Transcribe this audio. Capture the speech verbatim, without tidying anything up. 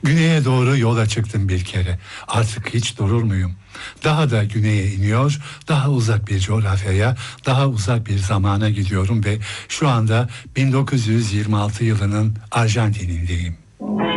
Güneye doğru yola çıktım bir kere. Artık hiç durur muyum? Daha da güneye iniyor, daha uzak bir coğrafyaya, daha uzak bir zamana gidiyorum ve şu anda bin dokuz yüz yirmi altı yılının Arjantin'indeyim.